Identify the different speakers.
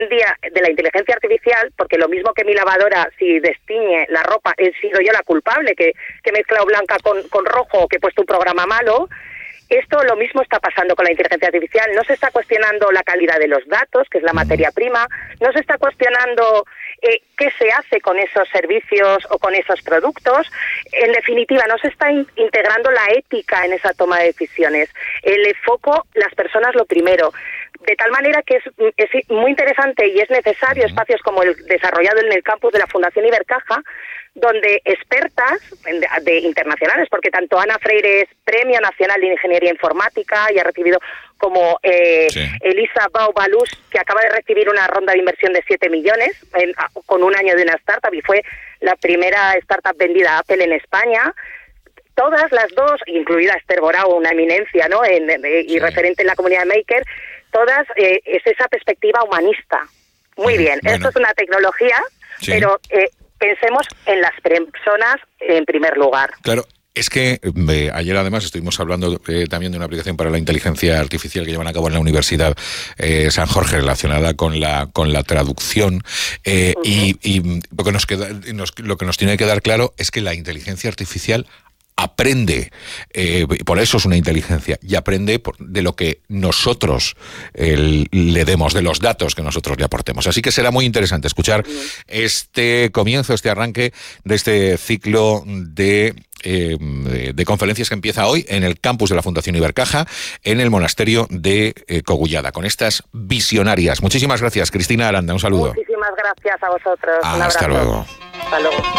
Speaker 1: día de la inteligencia artificial, porque lo mismo que mi lavadora, si destiñe la ropa, he sido yo la culpable, que he mezclado blanca con rojo o que he puesto un programa malo. Esto lo mismo está pasando con la inteligencia artificial. No se está cuestionando la calidad de los datos, que es la materia prima. No se está cuestionando qué se hace con esos servicios o con esos productos. En definitiva, no se está integrando la ética en esa toma de decisiones. El foco, las personas lo primero. De tal manera que es muy interesante y es necesario espacios como el desarrollado en el campus de la Fundación Ibercaja, donde expertas de internacionales, porque tanto Ana Freire es Premio Nacional de Ingeniería Informática y ha recibido, como Elisa Baubalus, que acaba de recibir una ronda de inversión de 7 millones con un año de una startup, y fue la primera startup vendida a Apple en España. Todas las dos, incluida Esther Borao, una eminencia, ¿no? Y referente en la comunidad maker, todas es esa perspectiva humanista. Muy bien, bueno. Esto es una tecnología, pero pensemos en las personas en primer lugar.
Speaker 2: Claro. Es que ayer además estuvimos hablando también de una aplicación para la inteligencia artificial que llevan a cabo en la Universidad San Jorge relacionada con la traducción y lo que nos tiene que dar claro es que la inteligencia artificial aprende, por eso es una inteligencia, y aprende de lo que nosotros le demos, de los datos que nosotros le aportemos. Así que será muy interesante escuchar este comienzo, este arranque de este ciclo de conferencias que empieza hoy en el campus de la Fundación Ibercaja, en el monasterio de Cogullada, con estas visionarias. Muchísimas gracias, Cristina Aranda, un saludo.
Speaker 1: Muchísimas gracias a vosotros.
Speaker 2: Hasta luego.
Speaker 1: Hasta luego.